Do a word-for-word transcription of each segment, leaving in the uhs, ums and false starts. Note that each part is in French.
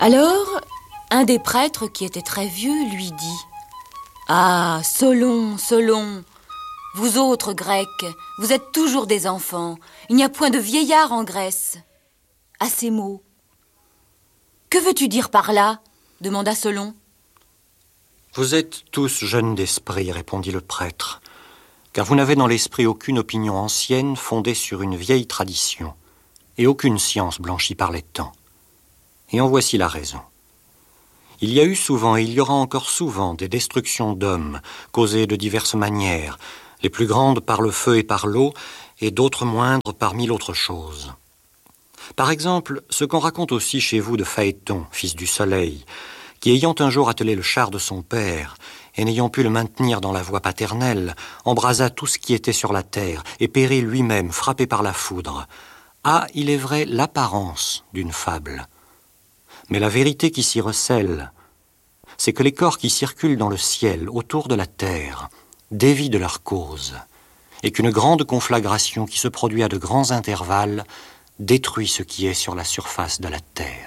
Alors, un des prêtres qui était très vieux lui dit « Ah, Solon, Solon, vous autres Grecs, vous êtes toujours des enfants. Il n'y a point de vieillard en Grèce. » À ces mots. « Que veux-tu dire par là ?» demanda Solon. « Vous êtes tous jeunes d'esprit, répondit le prêtre, car vous n'avez dans l'esprit aucune opinion ancienne fondée sur une vieille tradition, et aucune science blanchie par les temps. Et en voici la raison. Il y a eu souvent et il y aura encore souvent des destructions d'hommes, causées de diverses manières, les plus grandes par le feu et par l'eau, et d'autres moindres par mille autres choses. Par exemple, ce qu'on raconte aussi chez vous de Phaéton, fils du soleil, qui ayant un jour attelé le char de son père, et n'ayant pu le maintenir dans la voie paternelle, embrasa tout ce qui était sur la terre, et périt lui-même, frappé par la foudre, a, il est vrai, l'apparence d'une fable. Mais la vérité qui s'y recèle, c'est que les corps qui circulent dans le ciel, autour de la terre, dévient de leur cause, et qu'une grande conflagration qui se produit à de grands intervalles détruit ce qui est sur la surface de la terre.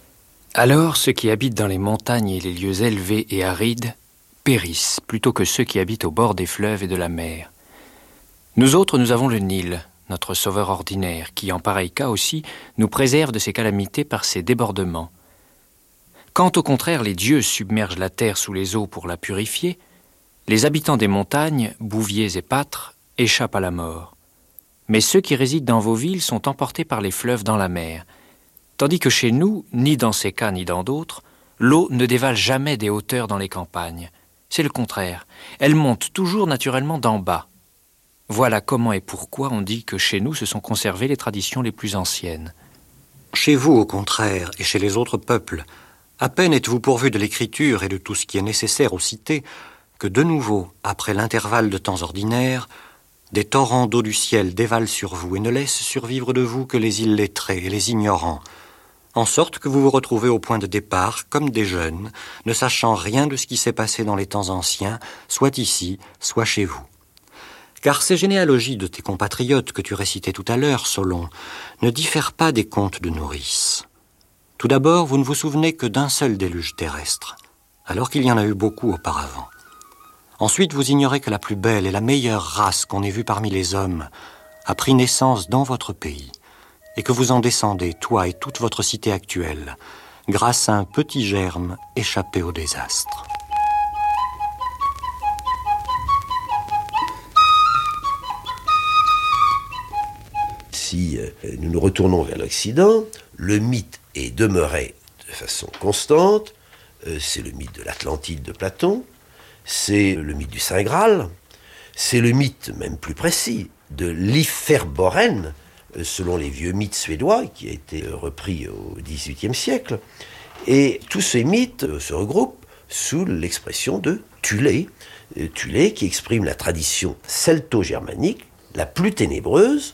Alors ceux qui habitent dans les montagnes et les lieux élevés et arides périssent plutôt que ceux qui habitent au bord des fleuves et de la mer. Nous autres, nous avons le Nil, notre sauveur ordinaire, qui en pareil cas aussi nous préserve de ces calamités par ses débordements. Quand au contraire les dieux submergent la terre sous les eaux pour la purifier, les habitants des montagnes, bouviers et pâtres, échappent à la mort. Mais ceux qui résident dans vos villes sont emportés par les fleuves dans la mer, tandis que chez nous, ni dans ces cas ni dans d'autres, l'eau ne dévale jamais des hauteurs dans les campagnes. C'est le contraire, elle monte toujours naturellement d'en bas. Voilà comment et pourquoi on dit que chez nous se sont conservées les traditions les plus anciennes. Chez vous, au contraire, et chez les autres peuples, à peine êtes-vous pourvus de l'écriture et de tout ce qui est nécessaire aux cités, que de nouveau, après l'intervalle de temps ordinaire, des torrents d'eau du ciel dévalent sur vous et ne laissent survivre de vous que les illettrés et les ignorants, en sorte que vous vous retrouvez au point de départ, comme des jeunes, ne sachant rien de ce qui s'est passé dans les temps anciens, soit ici, soit chez vous. Car ces généalogies de tes compatriotes que tu récitais tout à l'heure, Solon, ne diffèrent pas des contes de nourrices. Tout d'abord, vous ne vous souvenez que d'un seul déluge terrestre, alors qu'il y en a eu beaucoup auparavant. Ensuite, vous ignorez que la plus belle et la meilleure race qu'on ait vue parmi les hommes a pris naissance dans votre pays, et que vous en descendez, toi et toute votre cité actuelle, grâce à un petit germe échappé au désastre. Si nous nous retournons vers l'Occident, le mythe est demeuré de façon constante. C'est le mythe de l'Atlantide de Platon, c'est le mythe du Saint Graal, c'est le mythe, même plus précis, de l'Hyperborène, selon les vieux mythes suédois, qui a été repris au dix-huitième siècle. Et tous ces mythes se regroupent sous l'expression de Thulé, Thulé qui exprime la tradition celto-germanique la plus ténébreuse,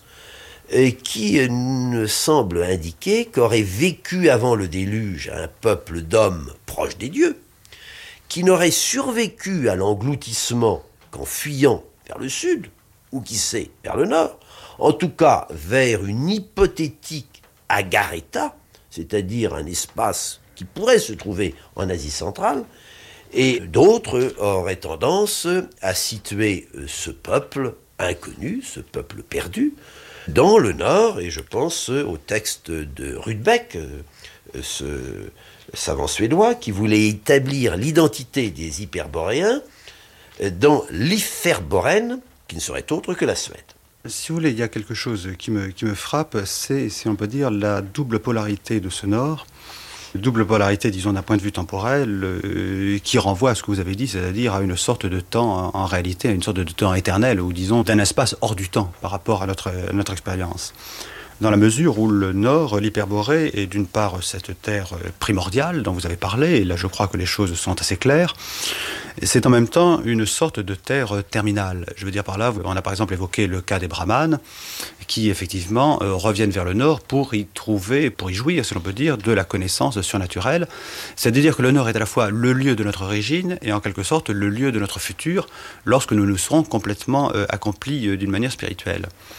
qui ne semble indiquer qu'aurait vécu avant le déluge un peuple d'hommes proches des dieux, qui n'aurait survécu à l'engloutissement qu'en fuyant vers le sud, ou qui sait, vers le nord, en tout cas vers une hypothétique Agartha, c'est-à-dire un espace qui pourrait se trouver en Asie centrale, et d'autres auraient tendance à situer ce peuple inconnu, ce peuple perdu, dans le nord, et je pense au texte de Rudbeck, ce savant suédois, qui voulait établir l'identité des Hyperboréens dans l'Hyperborène, qui ne serait autre que la Suède. Si vous voulez, il y a quelque chose qui me, qui me frappe, c'est, si on peut dire, la double polarité de ce nord. Double polarité, disons, d'un point de vue temporel, euh, qui renvoie à ce que vous avez dit, c'est-à-dire à une sorte de temps, en, en réalité, à une sorte de temps éternel, ou disons, d'un espace hors du temps par rapport à notre, à notre expérience. Dans la mesure où le nord, l'Hyperborée, est d'une part cette terre primordiale dont vous avez parlé, et là je crois que les choses sont assez claires, c'est en même temps une sorte de terre terminale. Je veux dire par là, on a par exemple évoqué le cas des brahmanes, qui effectivement euh, reviennent vers le nord pour y trouver, pour y jouir, si l'on peut dire, de la connaissance surnaturelle. C'est-à-dire que le nord est à la fois le lieu de notre origine et en quelque sorte le lieu de notre futur, lorsque nous nous serons complètement euh, accomplis euh, d'une manière spirituelle.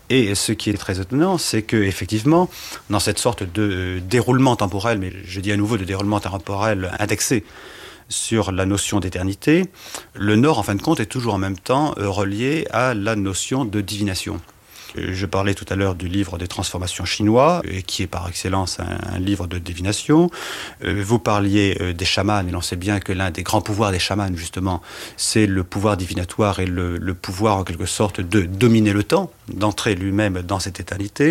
Et ce qui est très étonnant, c'est que effectivement, dans cette sorte de déroulement temporel, mais je dis à nouveau de déroulement temporel indexé sur la notion d'éternité, le Nord, en fin de compte, est toujours en même temps relié à la notion de divination. Je parlais tout à l'heure du livre des transformations chinois, qui est par excellence un, un livre de divination. Vous parliez des chamans, et l'on sait bien que l'un des grands pouvoirs des chamans, justement, c'est le pouvoir divinatoire et le, le pouvoir, en quelque sorte, de dominer le temps, d'entrer lui-même dans cette éternité.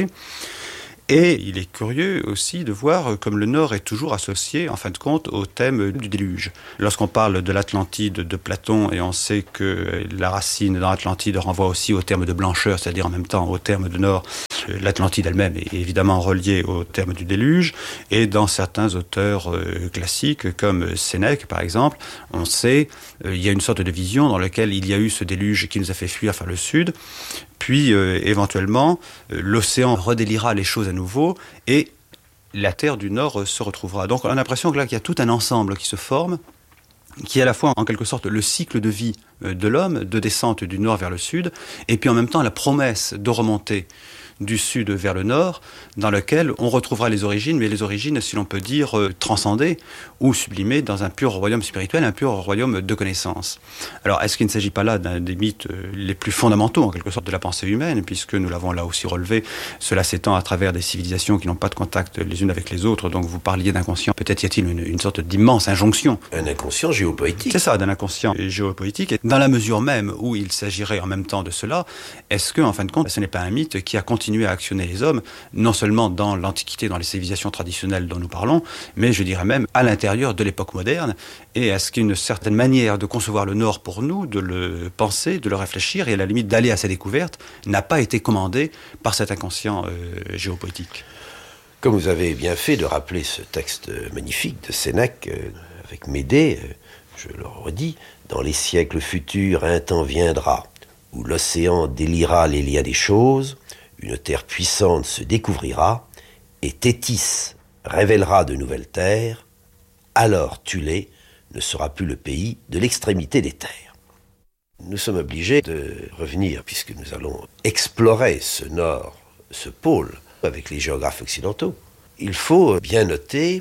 Et il est curieux aussi de voir comme le Nord est toujours associé, en fin de compte, au thème du déluge. Lorsqu'on parle de l'Atlantide de Platon, et on sait que la racine dans l'Atlantide renvoie aussi au terme de blancheur, c'est-à-dire en même temps au terme de Nord, l'Atlantide elle-même est évidemment reliée au terme du déluge, et dans certains auteurs euh, classiques, comme Sénèque par exemple, on sait, euh, il y a une sorte de vision dans laquelle il y a eu ce déluge qui nous a fait fuir vers le sud, puis euh, éventuellement euh, l'océan redélira les choses à nouveau et la terre du Nord euh, se retrouvera. Donc on a l'impression que là qu'il y a tout un ensemble qui se forme, qui est à la fois en quelque sorte le cycle de vie euh, de l'homme, de descente du Nord vers le Sud, et puis en même temps la promesse de remonter du Sud vers le Nord, dans lequel on retrouvera les origines, mais les origines, si l'on peut dire, euh, transcendées ou sublimées dans un pur royaume spirituel, un pur royaume de connaissance. Alors, est-ce qu'il ne s'agit pas là d'un des mythes euh, les plus fondamentaux, en quelque sorte, de la pensée humaine, puisque nous l'avons là aussi relevé, cela s'étend à travers des civilisations qui n'ont pas de contact les unes avec les autres, donc vous parliez d'inconscient, peut-être y a-t-il une, une sorte d'immense injonction. Un inconscient géopoétique. C'est ça, d'un inconscient géopoétique, et dans la mesure même où il s'agirait en même temps de cela, est-ce que, en fin de compte, ce n'est pas un mythe qui a continué à actionner les hommes, non seulement dans l'Antiquité, dans les civilisations traditionnelles dont nous parlons, mais je dirais même à l'intérieur de l'époque moderne, et est-ce qu'il y a une certaine manière de concevoir le Nord pour nous, de le penser, de le réfléchir, et à la limite d'aller à sa découverte, n'a pas été commandée par cet inconscient euh, géopoétique. Comme vous avez bien fait de rappeler ce texte magnifique de Sénèque, euh, avec Médée, euh, je le redis, dans les siècles futurs, un temps viendra où l'océan délira les liens des choses, une terre puissante se découvrira, et Thétis révélera de nouvelles terres, alors Thulé ne sera plus le pays de l'extrémité des terres. Nous sommes obligés de revenir, puisque nous allons explorer ce nord, ce pôle, avec les géographes occidentaux. Il faut bien noter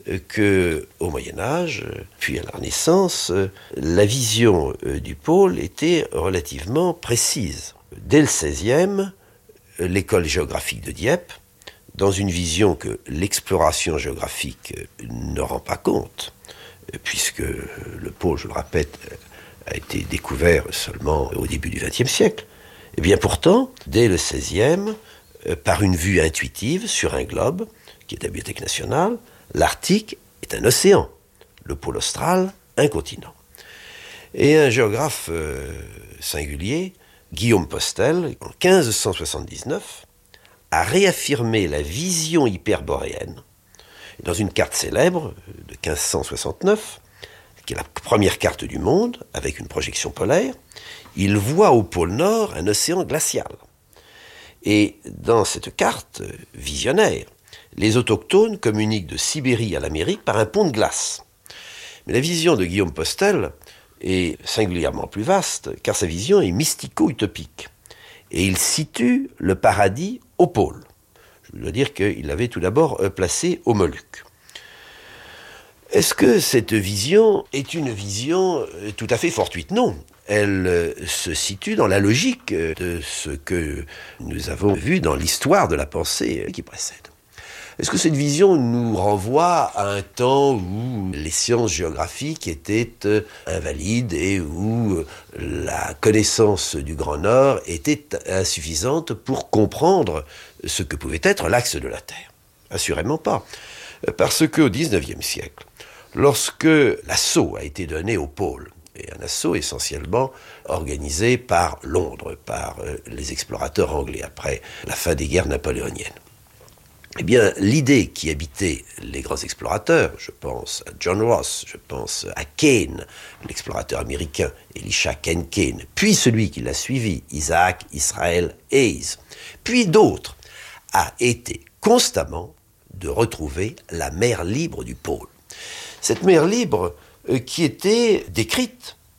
qu'au Moyen-Âge, puis à la Renaissance, la vision du pôle était relativement précise. Dès le seizième, l'école géographique de Dieppe, dans une vision que l'exploration géographique ne rend pas compte, puisque le pôle, je le répète, a été découvert seulement au début du vingtième siècle, et bien pourtant, dès le seizième, par une vue intuitive sur un globe, qui est la Bibliothèque nationale, l'Arctique est un océan, le pôle austral, un continent. Et un géographe euh, singulier, Guillaume Postel, en quinze cent soixante-dix-neuf, a réaffirmé la vision hyperboréenne dans une carte célèbre de quinze cent soixante-neuf, qui est la première carte du monde, avec une projection polaire. Il voit au pôle Nord un océan glacial. Et dans cette carte visionnaire, les autochtones communiquent de Sibérie à l'Amérique par un pont de glace. Mais la vision de Guillaume Postel est singulièrement plus vaste, car sa vision est mystico-utopique. Et il situe le paradis au pôle. Je dois dire qu'il l'avait tout d'abord placé aux Moluques. Est-ce que cette vision est une vision tout à fait fortuite ? Non. Elle se situe dans la logique de ce que nous avons vu dans l'histoire de la pensée qui précède. Est-ce que cette vision nous renvoie à un temps où les sciences géographiques étaient invalides et où la connaissance du Grand Nord était insuffisante pour comprendre ce que pouvait être l'axe de la Terre ? Assurément pas. Parce qu'au dix-neuvième siècle, lorsque l'assaut a été donné au pôle, et un assaut essentiellement organisé par Londres, par les explorateurs anglais après la fin des guerres napoléoniennes, eh bien, l'idée qui habitait les grands explorateurs, je pense à John Ross, je pense à Kane, l'explorateur américain, Elisha Kane Kane, puis celui qui l'a suivi, Isaac Israel Hayes, puis d'autres, a été constamment de retrouver la mer libre du pôle. Cette mer libre euh, qui était décrite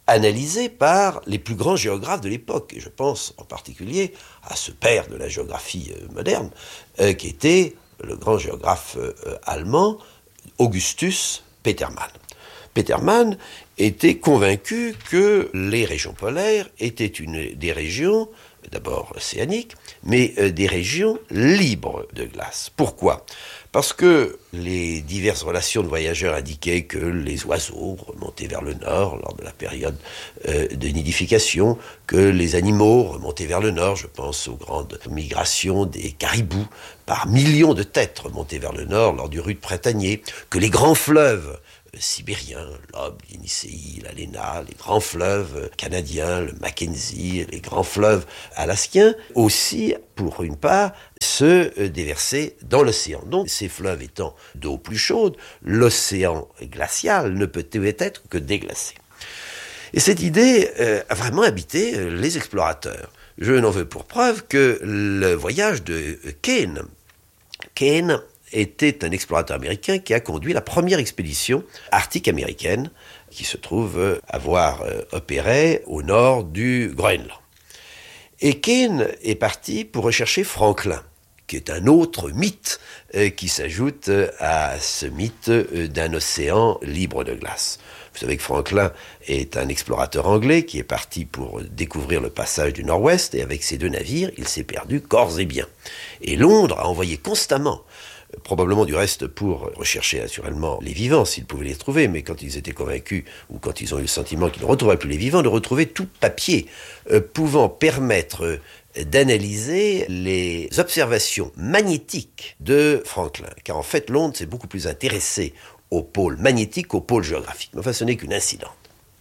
analysée par les plus grands géographes de l'époque. Et je pense en particulier à ce père de la géographie moderne, euh, qui était le grand géographe euh, allemand Augustus Petermann. Petermann était convaincu que les régions polaires étaient une des régions, d'abord océaniques, mais euh, des régions libres de glace. Pourquoi ? Parce que les diverses relations de voyageurs indiquaient que les oiseaux remontaient vers le nord lors de la période euh, de nidification, que les animaux remontaient vers le nord, je pense aux grandes migrations des caribous, par millions de têtes remontaient vers le nord lors du rude printanier, que les grands fleuves sibériens, l'Ob, l'Yenisseï, la Lena, les grands fleuves canadiens, le Mackenzie, les grands fleuves alaskiens, aussi, pour une part, se déversaient dans l'océan. Donc, ces fleuves étant d'eau plus chaude, l'océan glacial ne peut être que déglacé. Et cette idée euh, a vraiment habité euh, les explorateurs. Je n'en veux pour preuve que le voyage de Kane, Kane était un explorateur américain qui a conduit la première expédition arctique américaine qui se trouve avoir opéré au nord du Groenland. Et Kane est parti pour rechercher Franklin, qui est un autre mythe euh, qui s'ajoute à ce mythe d'un océan libre de glace. Vous savez que Franklin est un explorateur anglais qui est parti pour découvrir le passage du Nord-Ouest, et avec ses deux navires, il s'est perdu corps et biens. Et Londres a envoyé constamment, probablement du reste pour rechercher naturellement les vivants s'ils pouvaient les trouver, mais quand ils étaient convaincus ou quand ils ont eu le sentiment qu'ils ne retrouveraient plus les vivants, de retrouver tout papier euh, pouvant permettre euh, d'analyser les observations magnétiques de Franklin, car en fait Londres s'est beaucoup plus intéressé au pôle magnétique qu'au pôle géographique. Mais enfin, ce n'est qu'une incidente.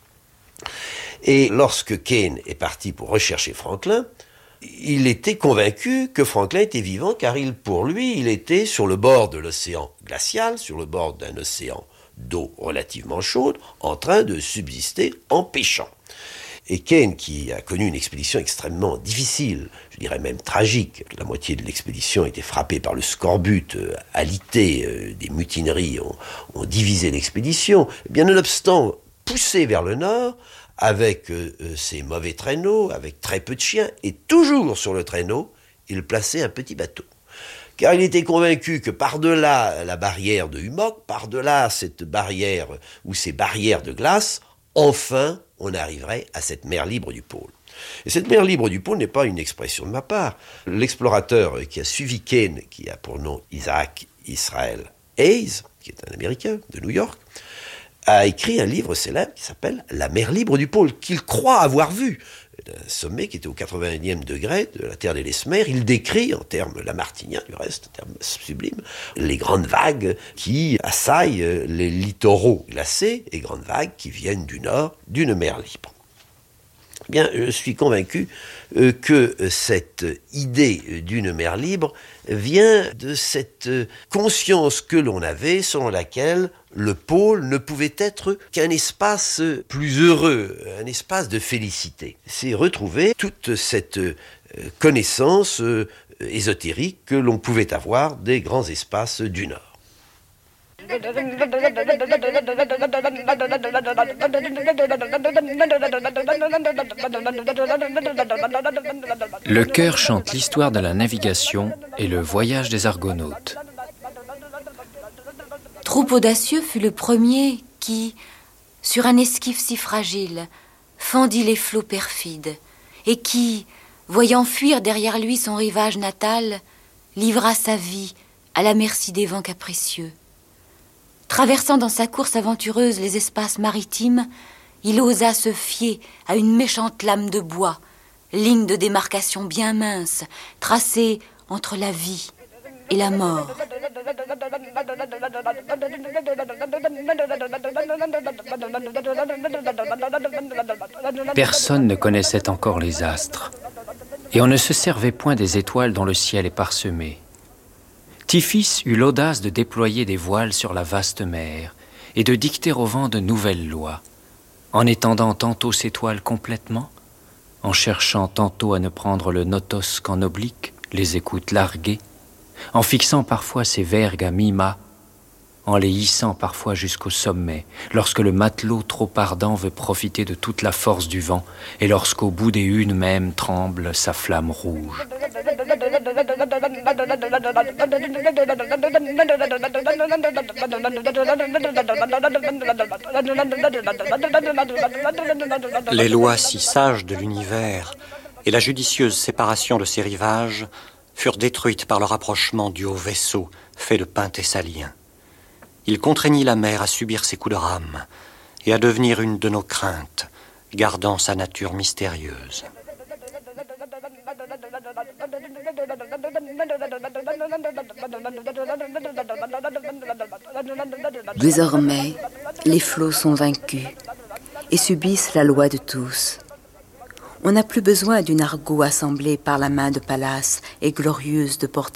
Et lorsque Kane est parti pour rechercher Franklin, il était convaincu que Franklin était vivant, car il, pour lui, il était sur le bord de l'océan glacial, sur le bord d'un océan d'eau relativement chaude, en train de subsister en pêchant. Et Kane, qui a connu une expédition extrêmement difficile, je dirais même tragique, la moitié de l'expédition était frappée par le scorbut, euh, alité, euh, des mutineries ont, ont divisé l'expédition, eh bien, nonobstant, poussé vers le nord, avec euh, ses mauvais traîneaux, avec très peu de chiens, et toujours sur le traîneau, il plaçait un petit bateau. Car il était convaincu que par-delà la barrière de Hummock, par-delà cette barrière ou ces barrières de glace, enfin, on arriverait à cette mer libre du pôle. Et cette mer libre du pôle n'est pas une expression de ma part. L'explorateur qui a suivi Kane, qui a pour nom Isaac Israel Hayes, qui est un Américain de New York, a écrit un livre célèbre qui s'appelle « La mer libre du pôle », qu'il croit avoir vu. Un sommet qui était au quatre-vingt-unième degré de la terre des Lesmer. Il décrit, en termes lamartiniens du reste, en termes sublimes, les grandes vagues qui assaillent les littoraux glacés et grandes vagues qui viennent du nord d'une mer libre. Eh bien, je suis convaincu euh, que cette idée d'une mer libre vient de cette conscience que l'on avait selon laquelle le pôle ne pouvait être qu'un espace plus heureux, un espace de félicité. C'est retrouver toute cette euh, connaissance euh, ésotérique que l'on pouvait avoir des grands espaces du Nord. Le chœur chante l'histoire de la navigation et le voyage des Argonautes. Troupe audacieux fut le premier qui, sur un esquif si fragile, fendit les flots perfides, et qui, voyant fuir derrière lui son rivage natal, livra sa vie à la merci des vents capricieux. Traversant dans sa course aventureuse les espaces maritimes, il osa se fier à une méchante lame de bois, ligne de démarcation bien mince, tracée entre la vie et la mort. Personne ne connaissait encore les astres, et on ne se servait point des étoiles dont le ciel est parsemé. Tiphys eut l'audace de déployer des voiles sur la vaste mer et de dicter au vent de nouvelles lois, en étendant tantôt ses toiles complètement, en cherchant tantôt à ne prendre le notos qu'en oblique, les écoutes larguées, en fixant parfois ses vergues à mi-mât, en les hissant parfois jusqu'au sommet, lorsque le matelot trop ardent veut profiter de toute la force du vent, et lorsqu'au bout des hunes même tremble sa flamme rouge. Les lois si sages de l'univers et la judicieuse séparation de ses rivages furent détruites par le rapprochement du haut vaisseau fait de pin thessalien. Il contraignit la mer à subir ses coups de rame et à devenir une de nos craintes, gardant sa nature mystérieuse. Désormais, les flots sont vaincus et subissent la loi de tous. On n'a plus besoin d'une argot assemblée par la main de Pallas et glorieuse de porter